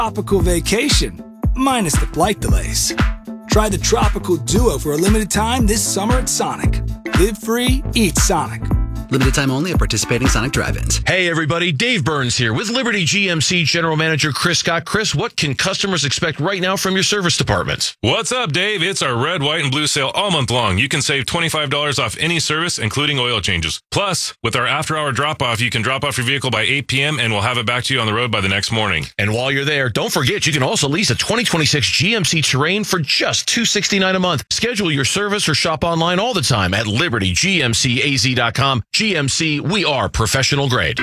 tropical vacation, minus the flight delays. Try the Tropical Duo for a limited time this summer at Sonic. Live free, eat Sonic. Limited time only at participating Sonic drive-ins. Hey, everybody. Dave Burns here with Liberty GMC General Manager Chris Scott. Chris, what can customers expect right now from your service departments? What's up, Dave? It's our red, white, and blue sale all month long. You can save $25 off any service, including oil changes. Plus, with our after-hour drop-off, you can drop off your vehicle by 8 p.m. and we'll have it back to you on the road by the next morning. And while you're there, don't forget you can also lease a 2026 GMC Terrain for just $269 a month. Schedule your service or shop online all the time at libertygmcaz.com. GMC, we are professional grade.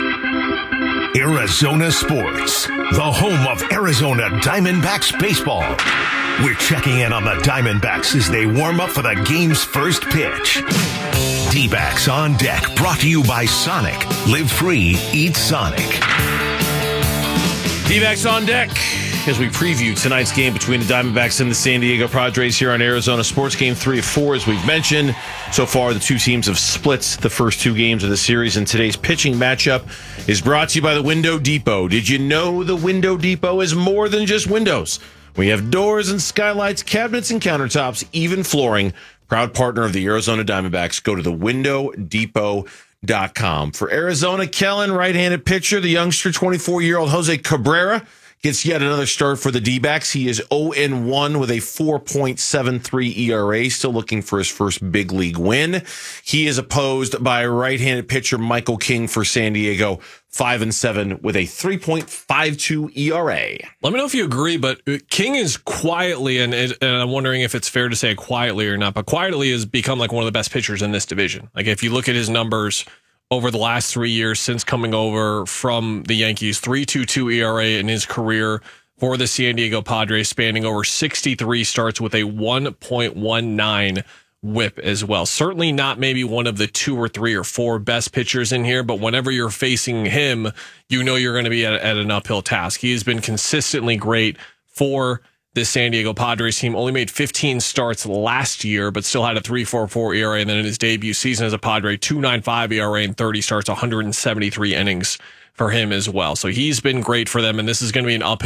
Arizona Sports, the home of Arizona Diamondbacks baseball. We're checking in on the Diamondbacks as they warm up for the game's first pitch. D-backs on deck, brought to you by Sonic. Live free, eat Sonic. D-backs on deck as we preview tonight's game between the Diamondbacks and the San Diego Padres here on Arizona Sports. Game 3 of 4, as we've mentioned. So far, the two teams have split the first two games of the series, and today's pitching matchup is brought to you by the Window Depot. Did you know the Window Depot is more than just windows? We have doors and skylights, cabinets and countertops, even flooring. Proud partner of the Arizona Diamondbacks. Go to thewindowdepot.com. For Arizona, Kellen, right-handed pitcher, the youngster, 24-year-old Jose Cabrera, gets yet another start for the D-backs. He is 0-1 with a 4.73 ERA, still looking for his first big league win. He is opposed by right-handed pitcher Michael King for San Diego, 5-7 with a 3.52 ERA. Let me know if you agree, but King is quietly, and I'm wondering if it's fair to say quietly or not, but quietly has become like one of the best pitchers in this division. Like if you look at his numbers over the last 3 years since coming over from the Yankees, 3.22 ERA in his career for the San Diego Padres, spanning over 63 starts with a 1.19 whip as well. Certainly not maybe one of the 2 or 3 or 4 best pitchers in here, but whenever you're facing him, you know you're going to be at an uphill task. He has been consistently great for the San Diego Padres team. Only made 15 starts last year, but still had a 3.44 ERA. And then in his debut season as a Padre, 2.95 ERA and 30 starts, 173 innings for him as well. So he's been great for them, and this is going to be an uphill